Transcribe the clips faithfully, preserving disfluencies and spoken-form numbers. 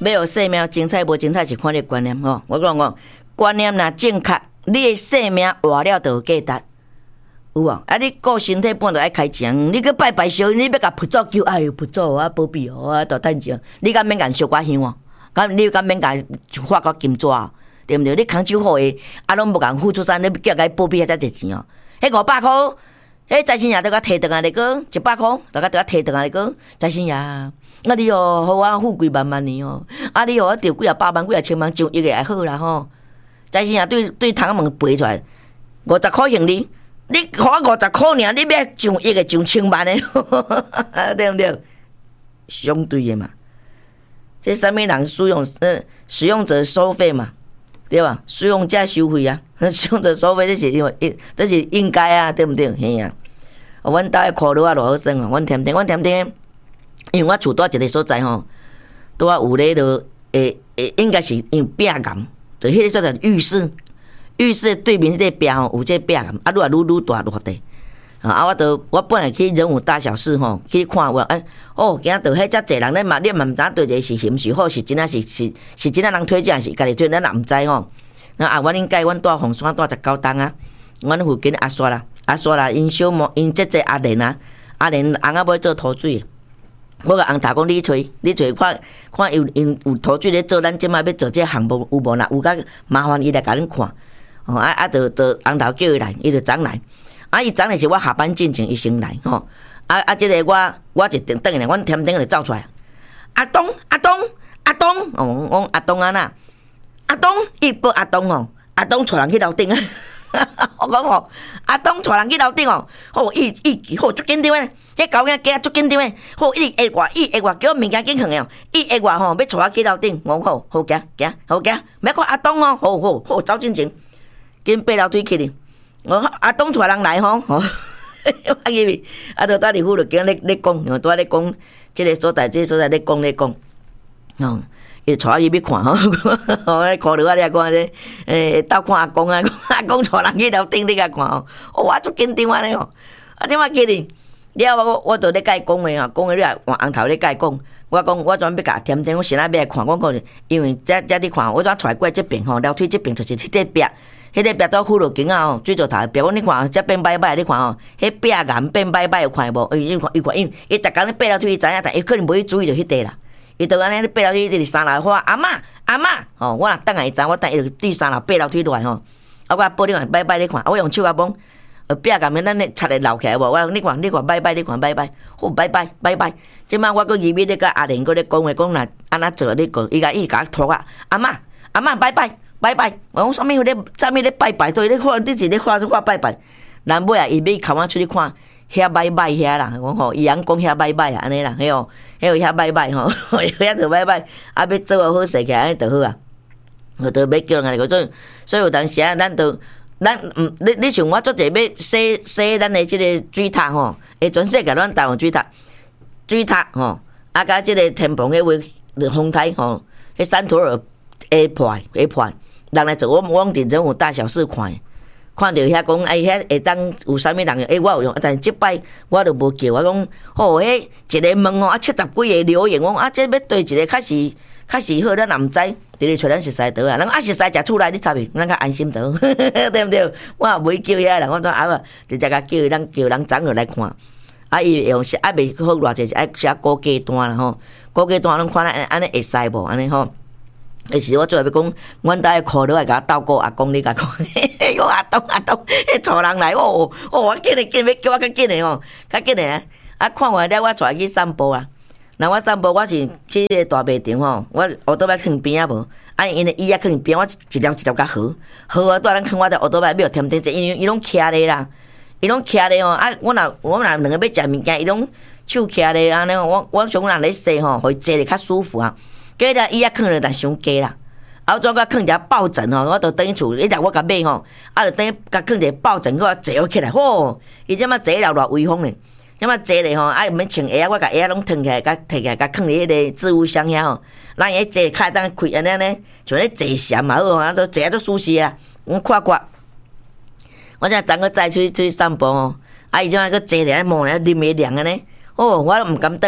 要有生命精彩无精彩是看你的观念吼。我讲讲观念若正确，你的生命活了就有价值。有啊，啊！你顾身体本就爱开钱，你去拜拜烧，你要甲佛祖求，哎哟，佛祖啊，保庇我啊，大趁钱，你敢免甲烧寡香哦？敢你敢免甲发个金纸哦？对毋对？你空手好诶，啊，拢无共付出啥，你叫甲保庇遐遮济钱哦？迄五百箍，迄财神爷都甲摕倒来咧个一百箍，都甲都甲摕倒来咧个财神爷，啊你哦，互我富贵万万年哦，啊你互我着几啊百万、几啊千万上亿个也好啦吼。财神爷对对窗仔门飞出来，五十箍行李。你给我五十块尔，你要上亿个上千万的，对不对？相对的嘛，这啥物人使用呃使用者收费嘛，对吧？使用者收费啊，使用者收费这是因为这是应该啊，对不对？嘿啊，阮兜的裤褥啊，偌好耍哦，阮甜甜，阮甜甜，因为我厝住一个所在吼，拄啊有咧落诶诶，应该是因为壁岩，就迄个所在浴室。浴室对面迄个壁吼，有这壁啊，愈来愈愈大落地。啊，我都我本来去人物大小事吼，去看我，哎，哦，今仔倒遐遮济人咧嘛，你嘛毋知对一个是嫌是好，是真啊是是是真啊人推荐，是家己推，咱也毋知吼。那啊，阮应该阮住凤山住十九栋啊，阮附近阿刷啦，阿刷啦，因小莫因即个阿莲啊，阿莲翁仔要做土水。我甲翁头讲，你找你找看看有因有土水咧做，咱即摆要做这项目有无啦？有甲麻烦伊来甲恁看。哦，啊啊，就就翁头叫伊来，伊就昨来。啊，伊昨来是我下班进前，伊先来吼。啊啊，即、这个我我就等等咧，阮天顶就走出来。阿东阿东阿东，哦，我阿东啊呐，阿东伊报阿东哦，阿东带人去楼顶啊。我讲吼，阿东带人去楼顶哦，吼伊伊吼足紧张诶，迄狗仔囝足紧张诶，吼伊下我伊下我叫我物件紧放诶哦，伊下我吼要带我去楼顶，我好好行行好行，免看阿东哦，好好好走进前。紧爬楼梯去哩，我阿东带人来吼，我以为啊，都搭伫府就今咧咧讲，我拄咧讲，即个所在，即个所在咧讲咧讲，哦，伊带伊要看吼，我看到我咧讲咧，诶，斗看阿公啊，阿公带人去楼顶你甲看吼，我足紧张安尼吼，啊，即马去哩，了我我都咧甲伊讲话吼，讲话你啊换红头咧甲伊讲，我讲我专要甲甜甜，我先来要来看，我讲因为遮遮你看，我怎带过来即边吼，楼梯即边就是迄个壁。迄个壁倒骷髅镜啊吼，水槽头壁，我你看，遮变摆摆，你看吼，迄壁岩变摆摆有看无？伊伊看伊看，因伊逐工咧爬楼梯，伊知影，但伊可能无去注意着迄块啦。伊就安尼咧爬楼梯，伫三楼，我阿嬷阿嬷，吼，我若等下伊知，我等伊就第三楼爬楼梯落来吼。啊，我报你看摆摆你看，我用手啊摸，呃壁岩面咱咧擦咧留起来无？我你看你看摆摆你看摆摆，好摆摆摆摆。即摆我搁入面咧甲阿玲搁咧讲话，讲若安怎做咧个，伊甲伊甲拖啊，阿嬷阿嬷摆摆。拜拜，我讲啥物咧？啥物咧拜拜？所以咧看，你是咧看看拜拜。南尾啊，伊要牵我出去看遐拜拜遐啦。我吼，伊人讲遐拜拜啊，安尼啦，嘿哦，嘿有遐拜拜吼，遐着拜拜，啊要做啊好势起来，安尼就好啊。我都要叫人来个，所以有当时啊，咱都咱嗯，你你像我做者要洗洗咱的即个水塔吼，会全世界咱台湾水塔，水塔吼，啊甲即个天棚迄位风台吼，迄山土尔会破会破。人来做，我我伫人有大小事看，看到遐讲，哎，遐会当有啥物人用？哎，我有用，但是即摆我都无叫，我讲，吼，迄一个问哦，啊，七十几个留言，我讲啊，这要对一个较是较是好，咱也毋知，伫咧找咱熟悉倒啊，人啊熟悉食厝内，你插去，咱较安心倒，对毋对？我也袂叫遐人，我怎啊直接甲叫人叫人长落来看，啊，伊用是啊袂好偌济，是爱写高价单啦吼，高价单拢看咱安尼会使无？安尼吼。迄时我最后要讲，阮兜诶裤落来甲我斗过阿公，你甲讲，我阿东阿东，迄带人来哦哦，我紧诶紧，要叫我较紧诶吼，较紧诶啊！啊，看完了我带去散步啊。那我散步我是去个大卖场吼，我乌倒摆囥边仔无，啊因为伊也囥边，我一条一条甲好，好啊，带咱囥我的乌倒摆，要添添者，因为伊拢徛咧啦，伊拢徛咧吼，啊，我若我若两个要食物件，伊拢手徛咧安尼，我我想人咧洗吼，互伊坐咧较舒服啊。过了伊也囥了，但伤低啦。啊，我怎甲囥一个抱枕吼，我著等于厝，一日我甲买吼，啊，著等于甲囥一个抱枕，我坐起来，吼！伊即马坐了偌威风咧，即马坐咧吼，啊，毋免穿鞋啊，我甲鞋拢脱起来，甲摕起来，甲囥伫迄个置物箱遐吼。咱迄坐脚当开安尼安尼，像咧坐禅嘛好吼，啊，都坐啊都舒适啊。我看看，我即昨个早出去出去散步吼，啊，伊即马佫坐咧摸咧啉个凉安尼，哦，我都毋敢转啊。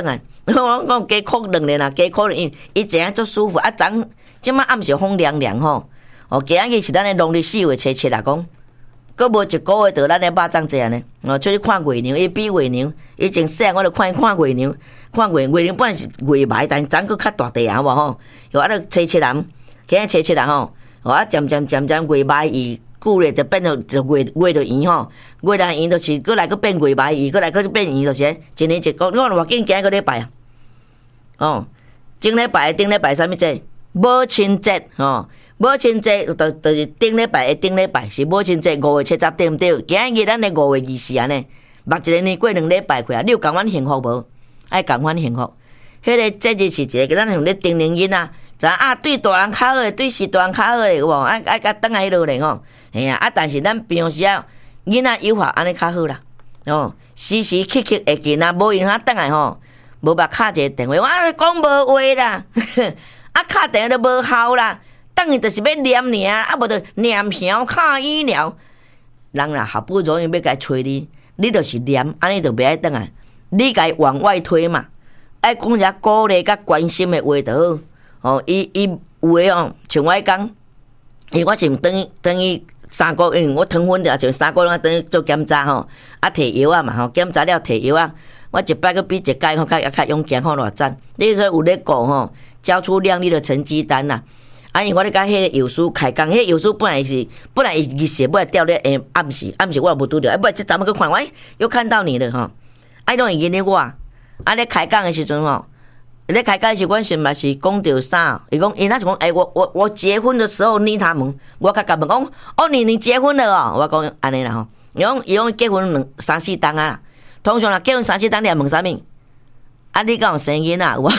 我讲加哭两年啦，加哭因伊这样足舒服啊，昨即摆暗时风凉凉吼，哦，今日是咱的农历四月初七啦，讲，佫无一个月就咱的肉粽节安尼，哦，出去看月娘，伊比月娘，以前细汉我著看伊看月娘，看月月娘本来是月眉，但昨佫较大地啊，有无吼？又啊，咧初七人，今日初七人吼，哦啊，渐渐渐渐月眉伊。久咧就变做就月月就圆吼，月来圆就是过来个变月眉圆，过来个变圆就是一年一个。你看偌紧今个礼拜啊，哦，前礼拜顶礼拜啥物节？母亲节吼，母亲节就就是顶礼拜的顶礼拜是母亲节五月七十对毋对？今日咱的五月二十安尼，目一个年过两礼拜过啊，你有共阮幸福无？爱共阮幸福。迄个节日是一个咱用咧叮咛囡仔。知啊，对大人较好，对是大人较好诶，有无？爱爱甲倒来迄落咧吼，嘿啊！啊，但是咱平时啊，囡仔有法安尼较好啦，哦，时时刻刻会记，若无闲啊，倒来吼，无捌敲一个电话，我讲无话啦，啊，敲电话都无效啦，等于就是要念尔，啊，无就念香敲医疗，人啦好不容易要甲催你，你就是念，安尼就袂爱倒来，你甲伊往外推嘛，爱讲一鼓励甲关心诶话就好。哦，伊伊有诶哦，像我讲，因为我是等于等于三个月，我糖分着像三个月等于做检查吼，啊摕药啊嘛吼，检查了摕药啊，我一摆佫比一届吼较较勇健吼偌赞。你说有咧顾吼，交出亮丽的成绩单呐、啊。啊，因为我咧甲迄个药师开工，迄个药师本来是本来伊是尾调咧下暗时，暗时我也无拄着，啊，尾即昨晡佫看我，又看到你了吼，啊，拢会认咧我，啊咧开工诶时阵吼。咧开开时，阮是嘛是讲着啥？伊讲，伊那是讲，哎、欸，我我我结婚的时候捏他们，我甲甲问讲，哦，你你结婚了哦？我讲安尼啦吼，伊讲伊讲结婚两三四档啊，通常啦结婚三四档，你也问啥物？啊，你敢有生囡仔？我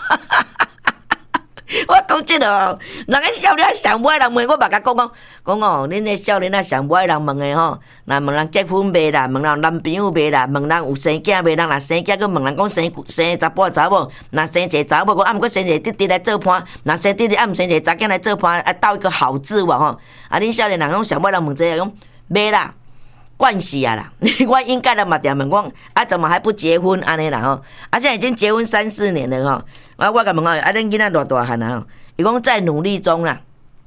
我讲即个哦，人个少年上尾人问我，嘛甲讲讲讲哦，恁个少年啊上尾人问的吼，若问人结婚未啦，问人男朋友未啦，问人有生囝未，人若生囝，佮问人讲生生查甫查某，若生一个查某，讲啊毋过生一个弟弟来做伴，若生弟弟啊毋生一个查囝来做伴，啊斗一个好字哇吼，啊恁少年人讲上尾人问这个讲未啦。惯死啊啦！我应该来嘛点问讲，啊怎么还不结婚安尼啦吼？啊现在已经结婚三四年了吼。啊我甲问讲，啊恁囡仔偌大汉啊吼？伊讲在努力中啦，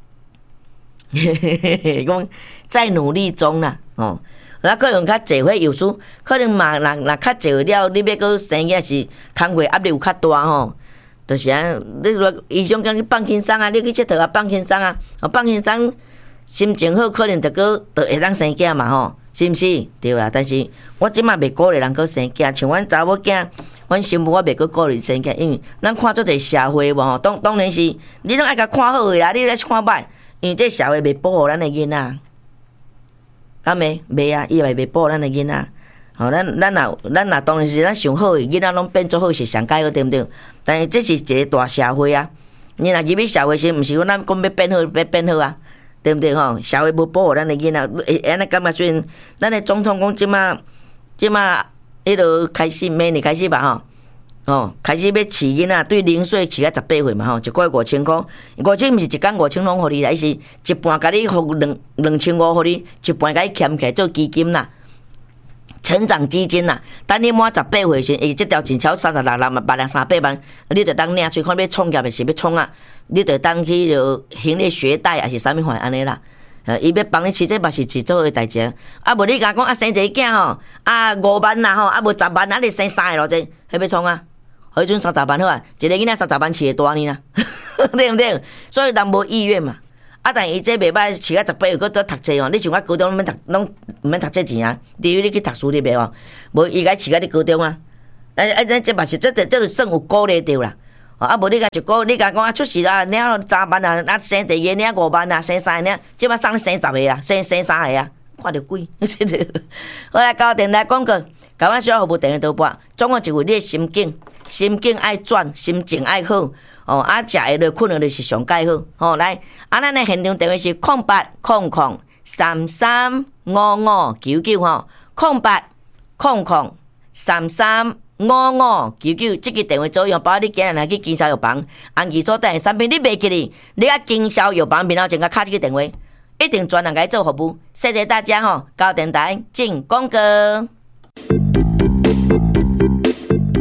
伊讲在努力中啦，哦。啊可能较济岁有数，可能嘛若若较济了，你要搁生囝是工课压力有较大吼。就是啊，你若医生讲你放轻松啊，你去佚佗啊，放轻松啊，啊放轻松，心情好，可能就搁就会当生囝嘛吼。是毋是？对啦，但是我即摆袂鼓励人搁生囝，像阮查某囝，阮媳妇我袂搁鼓励生囝，因为咱看做者社会无吼，当当然是你拢爱甲看好诶啦，你咧看歹，因为这社会袂保护咱诶囡仔，敢袂？袂啊，伊也袂保护咱诶囡仔。吼，咱咱若咱若当然是咱上好诶囡仔拢变做好是上介好，对毋对？但是这是一个大社会啊，你若入去社会时，毋是讲咱讲要变好，要变好啊。对毋对吼？社会无保护咱的囡仔，会安尼感觉虽然咱的总统讲即马即马迄落开始明年开始吧吼，哦，开始要饲囡仔，对零岁饲到十八岁嘛吼，一个月五千箍，五千毋是一工五千拢互你啦，伊是一半甲你互两两千五互你，一半甲你欠起来做基金啦。成长基金啦，等你满十八岁时，伊即条钱超三十六万万零三百万，你着当领出看要创业的是要创啊，你着当去着行你学贷还是啥物款安尼啦。呃，伊要帮你饲，这嘛是一做诶代志。啊，无你甲讲啊，生一个囝吼，啊五万啦吼，啊无十万，啊你生三个咯这，迄要创啊？迄阵三十万好啊，一个囡仔三十万饲会大呢啦，对毋对？所以人无意愿嘛。啊，但伊这袂歹，饲到十八岁搁倒读册哦。你像我高中拢免读，拢毋免读这钱啊。例如你去读书你袂哦，无伊该饲到你高中啊。啊啊，这这嘛是这这这就算有鼓励着啦。啊，无你甲一个，你甲讲啊出事啊，领三万啊，啊生第二个领五万啊，生三个领，即摆送你生十个啊，生生三个啊，看着贵。好来，交电台广告，甲阮小服务电话倒拨，总共一位你的心境，心境爱转，心情爱好。哦，啊，食会落困了就是上介好。吼，来，啊，咱的现场电话是空八空空三三五五九九吼，空八空空三三五五九九，这个电话组用，包括你今日来去经销药房，按记所带产品你袂记哩，你啊经销药房面头前甲敲这个电话，一定专人甲你做服务。谢谢大家吼，高电台进广告。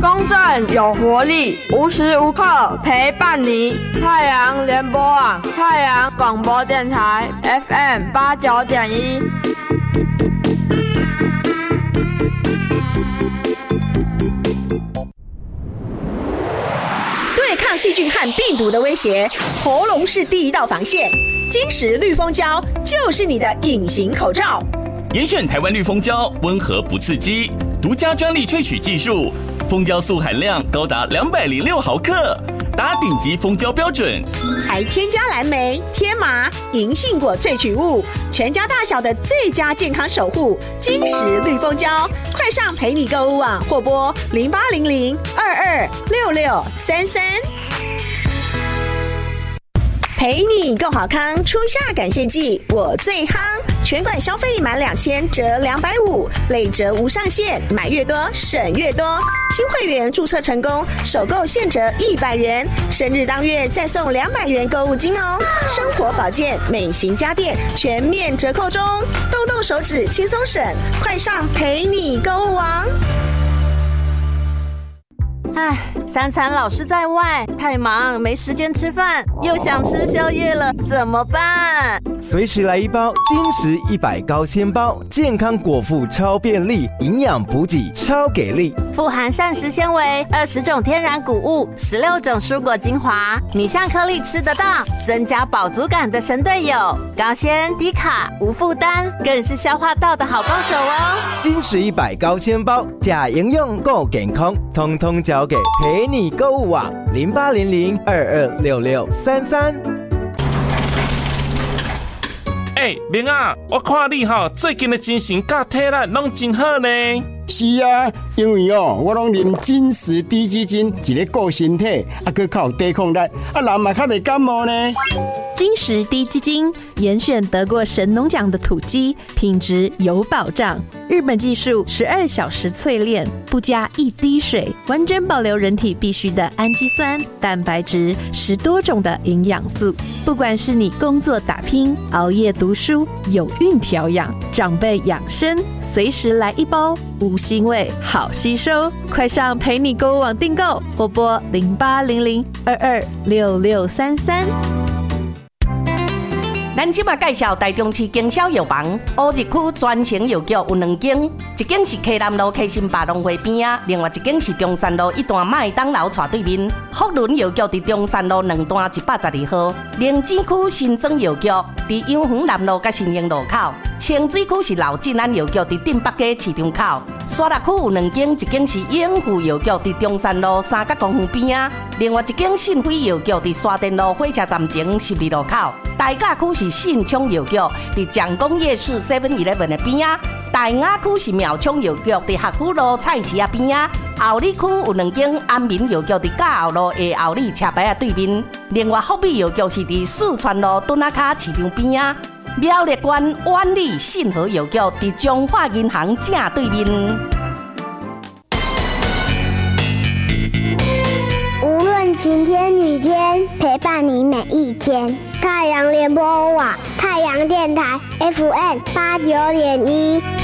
公正有活力，无时无刻陪伴你。太阳联播网，太阳广播电台 F M 八九点一。 对抗细菌和病毒的威胁，喉咙是第一道防线。金石绿蜂胶就是你的隐形口罩。 严选台湾绿蜂胶，温和不刺激，独家专利萃取技术，蜂胶素含量高达两百零六毫克，达顶级蜂胶标准， 还添加蓝莓、天麻、银杏果萃取物，全家大小的最佳健康守护。金石绿蜂胶，快上陪你购物网或拨零八零零二二六六三三。陪你更好康，初夏感谢季，我最夯！全馆消费满两千折两百五，累折无上限，买越多省越多。新会员注册成功，首购现折一百元，生日当月再送两百元购物金哦。生活保健、美型家电全面折扣中，动动手指轻松省，快上陪你购物网！ 唉，三餐老是在外，太忙没时间吃饭，又想吃宵夜了，怎么办？ 随时来一包金石一百高纤包，健康果腹超便利，营养补给超给力， 富含膳食纤维，二十种天然谷物，十六种蔬果精华，米香颗粒吃得到，增加饱足感的神队友，高纤低卡无负担，更是消化道的好帮手哦。 金石一百高纤包，假营养够健康，通通交给陪你购物网零八零零二二六六三三。 哎、欸，明啊，我看你哈最近的精神甲体力拢真好呢。 是啊，因为哦，我拢啉金石低基金，一个顾身体，啊，佮较有抵抗力，啊，人嘛较袂感冒呢。 金石低基金严选得过神农奖的土鸡，品质有保障。日本技术十二小时淬炼，不加一滴水，完整保留人体必需的氨基酸、蛋白质，十多种的营养素。不管是你工作打拼、熬夜读书、有孕调养、长辈养生，随时来一包，无腥味，好吸收。快上陪你购物网订购，或拨零八零零二二六六三三。 咱即马介绍台中市经销药房，乌日区专营药局有两间，一间是溪南路溪心百农会边啊，另外一间是中山路一段麦当劳斜对面。福伦药局伫中山路两段一百十二号，灵芝区新庄药局伫阳园南路甲新兴路口，清水区是老进安药局伫镇北街市场口，沙鹿区有两间，一间是永富药局伫中山路三角公园边啊，另外一间信辉药局伫沙田路火车站前十二路口。大甲区是信昌药局，伫蒋公夜市 seven eleven 的边啊；大雅区是苗昌药局，伫学府路菜市啊边啊；后里区有两间安民药局，伫甲后路的后里车牌啊对面。另外福美药局是伫四川路墩仔卡市场边啊；苗栗县万里信和药局伫中华银行正对面。 无论晴天雨天，陪伴你每一天。太阳联播网，太阳电台 F M 八九点一。